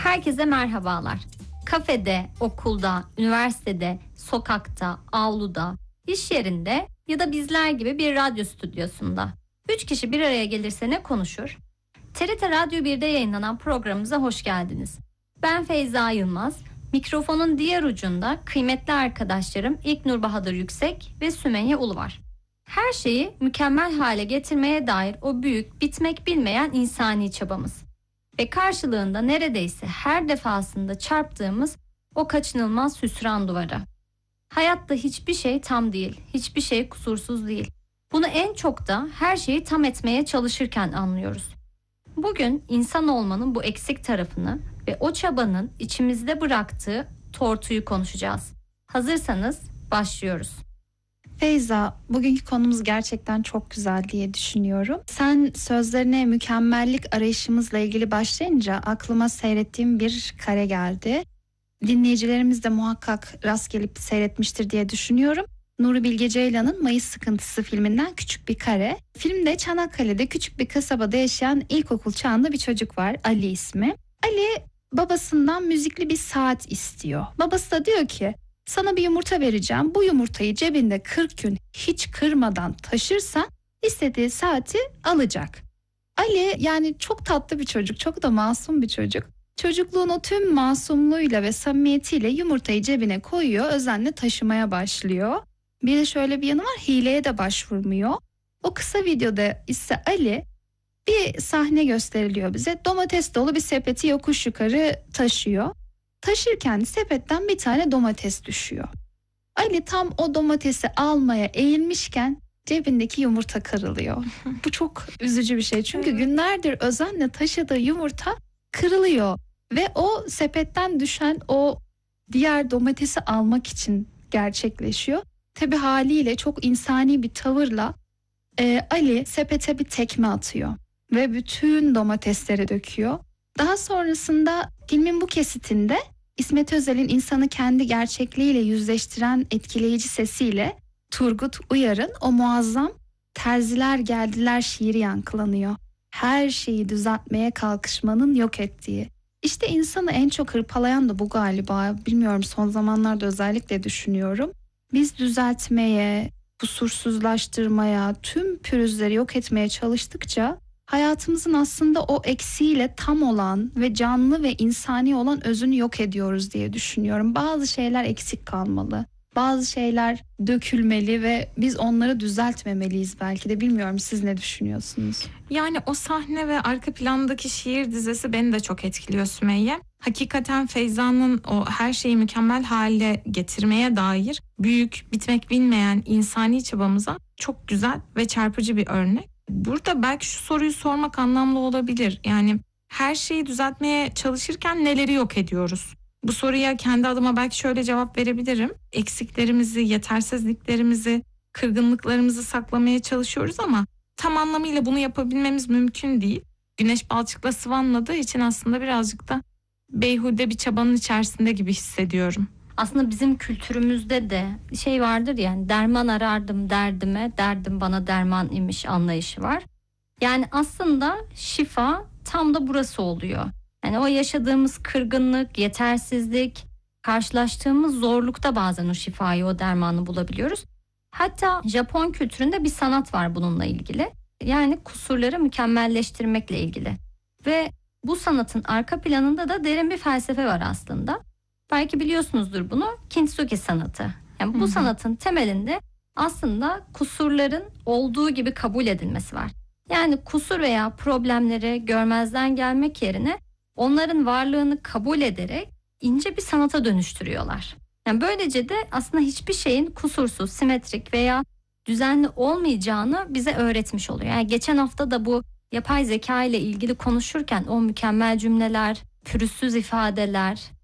Herkese merhabalar. Kafede, okulda, üniversitede, sokakta, avluda, iş yerinde ya da bizler gibi bir radyo stüdyosunda 3 kişi bir araya gelirse ne konuşur? TRT Radyo 1'de yayınlanan programımıza hoş geldiniz. Ben Feyza Yılmaz, mikrofonun diğer ucunda kıymetli arkadaşlarım İlknur Bahadır Yüksek ve Sümeyye Ulu var. Her şeyi mükemmel hale getirmeye dair o büyük, bitmek bilmeyen insani çabamız. Ve karşılığında neredeyse her defasında çarptığımız o kaçınılmaz hüsran duvarı. Hayatta hiçbir şey tam değil, hiçbir şey kusursuz değil. Bunu en çok da her şeyi tam etmeye çalışırken anlıyoruz. Bugün insan olmanın bu eksik tarafını ve o çabanın içimizde bıraktığı tortuyu konuşacağız. Hazırsanız başlıyoruz. Feyza, bugünkü konumuz gerçekten çok güzel diye düşünüyorum. Sen sözlerine mükemmellik arayışımızla ilgili başlayınca aklıma seyrettiğim bir kare geldi. Dinleyicilerimiz de muhakkak rast gelip seyretmiştir diye düşünüyorum. Nuri Bilge Ceylan'ın Mayıs Sıkıntısı filminden küçük bir kare. Filmde Çanakkale'de küçük bir kasabada yaşayan ilkokul çağında bir çocuk var, Ali ismi. Ali babasından müzikli bir saat istiyor. Babası da diyor ki, sana bir yumurta vereceğim. Bu yumurtayı cebinde 40 gün hiç kırmadan taşırsan istediği saati alacak. Ali yani çok tatlı bir çocuk, çok da masum bir çocuk. Çocukluğun o tüm masumluğuyla ve samimiyetiyle yumurtayı cebine koyuyor, özenle taşımaya başlıyor. Bir de şöyle bir yanı var, hileye de başvurmuyor. O kısa videoda ise Ali bir sahne gösteriliyor bize. Domates dolu bir sepeti yokuş yukarı taşıyor. Taşırken sepetten bir tane domates düşüyor. Ali tam o domatesi almaya eğilmişken cebindeki yumurta kırılıyor. Bu çok üzücü bir şey. Çünkü günlerdir özenle taşıdığı yumurta kırılıyor. Ve o sepetten düşen o diğer domatesi almak için gerçekleşiyor. Tabii haliyle çok insani bir tavırla Ali sepete bir tekme atıyor. Ve bütün domatesleri döküyor. Daha sonrasında filmin bu kesitinde İsmet Özel'in insanı kendi gerçekliğiyle yüzleştiren etkileyici sesiyle Turgut Uyar'ın o muazzam "Terziler geldiler" şiiri yankılanıyor. Her şeyi düzeltmeye kalkışmanın yok ettiği. İşte insanı en çok hırpalayan da bu galiba. Bilmiyorum, son zamanlarda özellikle düşünüyorum. Biz düzeltmeye, kusursuzlaştırmaya, tüm pürüzleri yok etmeye çalıştıkça hayatımızın aslında o eksiğiyle tam olan ve canlı ve insani olan özünü yok ediyoruz diye düşünüyorum. Bazı şeyler eksik kalmalı. Bazı şeyler dökülmeli ve biz onları düzeltmemeliyiz belki de. Bilmiyorum, siz ne düşünüyorsunuz? Yani o sahne ve arka plandaki şiir dizesi beni de çok etkiliyor Sümeyye. Hakikaten Feyza'nın o her şeyi mükemmel hale getirmeye dair büyük, bitmek bilmeyen insani çabamıza çok güzel ve çarpıcı bir örnek. Burada belki şu soruyu sormak anlamlı olabilir. Yani her şeyi düzeltmeye çalışırken neleri yok ediyoruz? Bu soruya kendi adıma belki şöyle cevap verebilirim. Eksiklerimizi, yetersizliklerimizi, kırgınlıklarımızı saklamaya çalışıyoruz ama tam anlamıyla bunu yapabilmemiz mümkün değil. Güneş balçıkla sıvanladığı için aslında birazcık da beyhude bir çabanın içerisinde gibi hissediyorum. Aslında bizim kültürümüzde de şey vardır, yani derman arardım derdime, derdim bana derman imiş anlayışı var. Yani aslında şifa tam da burası oluyor. Yani o yaşadığımız kırgınlık, yetersizlik, karşılaştığımız zorlukta bazen o şifayı, o dermanı bulabiliyoruz. Hatta Japon kültüründe bir sanat var bununla ilgili. Yani kusurları mükemmelleştirmekle ilgili. Ve bu sanatın arka planında da derin bir felsefe var aslında. Belki biliyorsunuzdur bunu, Kintsugi sanatı. Yani bu sanatın temelinde aslında kusurların olduğu gibi kabul edilmesi var. Yani kusur veya problemleri görmezden gelmek yerine onların varlığını kabul ederek ince bir sanata dönüştürüyorlar. Yani böylece de aslında hiçbir şeyin kusursuz, simetrik veya düzenli olmayacağını bize öğretmiş oluyor. Yani geçen hafta da bu yapay zeka ile ilgili konuşurken o mükemmel cümleler, pürüzsüz ifadeler,